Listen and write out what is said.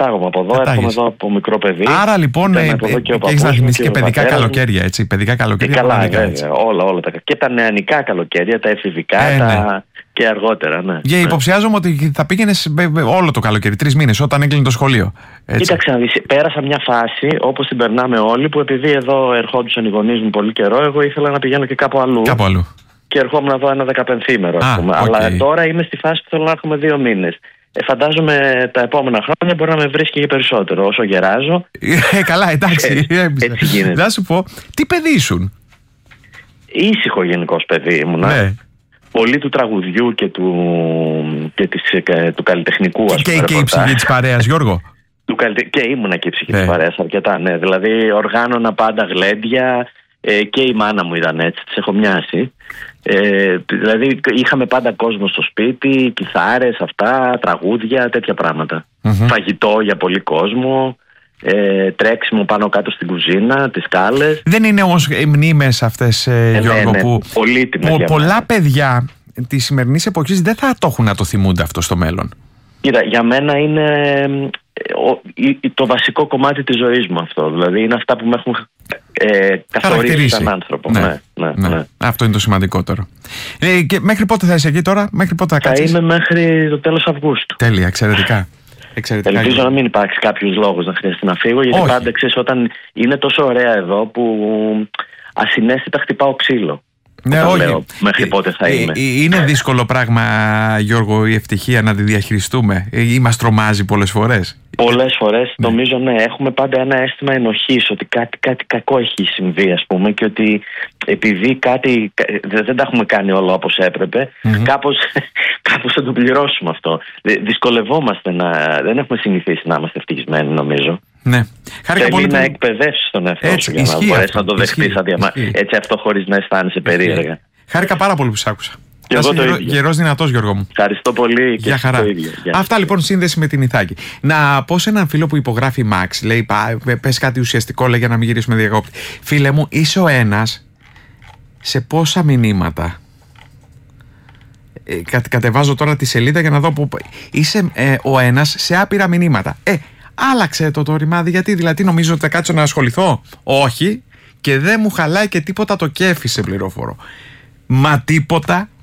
κατάγομαι από εδώ, έρχομαι εδώ από μικρό παιδί. Άρα λοιπόν έχεις να θυμίσεις και παιδικά καλοκαίρια, έτσι. Παιδικά καλοκαίρια. Καλά, βέβαια. Όλα τα. Και τα νεανικά καλοκαίρια, τα εφηβικά, και αργότερα, ναι. Και υποψιάζομαι ότι θα πήγαινες όλο το καλοκαίρι, 3 μήνες, όταν έκλεινε το σχολείο. Έτσι. Κοίταξε να δεις, πέρασα μια φάση, όπως την περνάμε όλοι, που επειδή εδώ ερχόντουσαν οι γονείς μου πολύ καιρό, εγώ ήθελα να πηγαίνω και κάπου αλλού. Και ερχόμουν να δω ένα 15ήμερο, ας πούμε. Αλλά τώρα είμαι στη φάση που θέλω να έρχομαι 2 μήνες. Φαντάζομαι τα επόμενα χρόνια μπορεί να με βρίσκει και περισσότερο όσο γεράζω. Καλά, εντάξει. Έτσι γίνεται. Να σου πω, τι παιδί ήσουν? Ήσυχο γενικός παιδί ήμουνα. Ναι. Πολύ του τραγουδιού και του καλλιτεχνικού, ας πούμε. Και η ψυχή της παρέας, Γιώργο. Και ήμουνα και η ψυχή της παρέας αρκετά, ναι. Δηλαδή οργάνωνα πάντα γλέντια, και η μάνα μου ήταν έτσι, της έχω μοιάσει. Δηλαδή είχαμε πάντα κόσμο στο σπίτι, κιθάρες, αυτά, τραγούδια, τέτοια πράγματα. Φαγητό για πολύ κόσμο, τρέξιμο πάνω κάτω στην κουζίνα, τις σκάλες. Δεν είναι όμως μνήμες αυτές, Γιώργο, που πολλά παιδιά της σημερινής εποχής δεν θα το έχουν να το θυμούνται αυτό στο μέλλον? Κοίτα, για μένα είναι το βασικό κομμάτι της ζωής μου αυτό. Δηλαδή είναι αυτά που με έχουν καθορίσει σαν άνθρωπο. Ναι. Αυτό είναι το σημαντικότερο. Και μέχρι πότε θα είσαι εκεί τώρα? Μέχρι πότε θα κάτσεις? Θα είμαι μέχρι το τέλος Αυγούστου. Τέλεια, εξαιρετικά. Ελπίζω να μην υπάρξει κάποιος λόγος να χρειαστεί να φύγω, γιατί πάντα ξέρεις, όταν είναι τόσο ωραία εδώ που ασυναίσθητα χτυπάω ξύλο. Ναι, όχι. Λέω μέχρι πότε θα είμαι. Είναι δύσκολο πράγμα, Γιώργο, η ευτυχία να τη διαχειριστούμε, ή μας τρομάζει πολλές φορές? Πολλές φορές, νομίζω, ναι. Έχουμε πάντα ένα αίσθημα ενοχής ότι κάτι κακό έχει συμβεί, ας πούμε, και ότι επειδή κάτι δεν τα έχουμε κάνει όλα όπως έπρεπε, κάπως θα το πληρώσουμε αυτό. Δυσκολευόμαστε δεν έχουμε συνηθίσει να είμαστε ευτυχισμένοι, νομίζω. Ναι. Θέλει να εκπαιδεύσεις τον εαυτό σου για να μπορέσεις να το δεχτείς έτσι αυτό, χωρίς να αισθάνεσαι περίεργα. Χάρηκα πάρα πολύ που σ' άκουσα. Και εγώ το ίδιο. Γερός δυνατός, Γιώργο μου. Ευχαριστώ πολύ. Γεια χαρά. Το ίδιο. Αυτά λοιπόν, σύνδεση με την Ιθάκη. Να πω σε έναν φίλο που υπογράφει Μαξ, λέει, πες κάτι ουσιαστικό, λέει, για να μην γυρίσουμε διακόπτη. Φίλε μου, είσαι ο ένας σε πόσα μηνύματα? Κατεβάζω τώρα τη σελίδα για να δω που είσαι ο ένας σε άπειρα μηνύματα. Άλλαξε το ρημάδι, γιατί δηλαδή νομίζω ότι θα κάτσω να ασχοληθώ? Όχι, και δεν μου χαλάει και τίποτα το κέφι, σε πληροφορώ. Μα τίποτα.